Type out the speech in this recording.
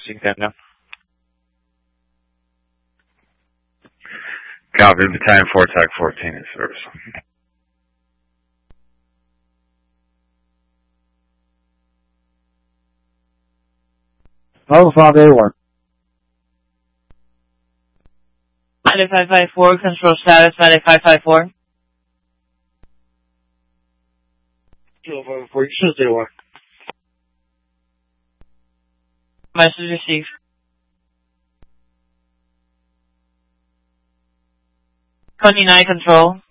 16 10 now. Copy, Battalion 4, TAC 14 in service. Alpha 5A1. Medic 554, control status, Medic 554. 254, you should 01. Message received. Control.